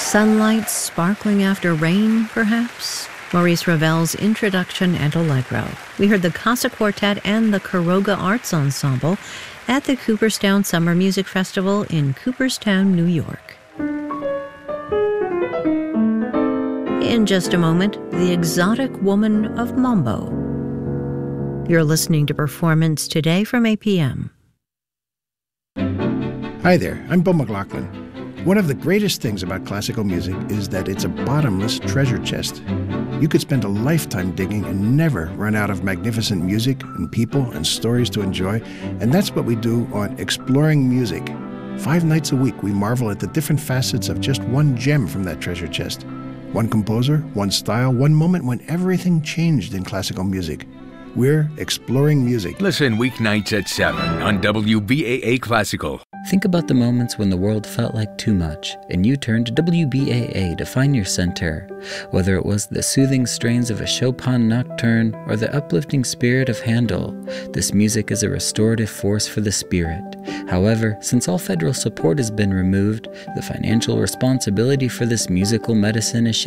Sunlight sparkling after rain, perhaps? Maurice Ravel's Introduction and Allegro. We heard the Casa Quartet and the Quiroga Arts Ensemble at the Cooperstown Summer Music Festival in Cooperstown, New York. In just a moment, the exotic woman of Mambo. You're listening to Performance Today from APM. Hi there, I'm Bill McLaughlin. One of the greatest things about classical music is that it's a bottomless treasure chest. You could spend a lifetime digging and never run out of magnificent music and people and stories to enjoy, and that's what we do on Exploring Music. 5 nights a week, we marvel at the different facets of just one gem from that treasure chest. One composer, one style, one moment when everything changed in classical music. We're Exploring Music. Listen weeknights at 7 on WBAA Classical. Think about the moments when the world felt like too much, and you turned to WBAA to find your center. Whether it was the soothing strains of a Chopin nocturne or the uplifting spirit of Handel, this music is a restorative force for the spirit. However, since all federal support has been removed, the financial responsibility for this musical medicine is shifted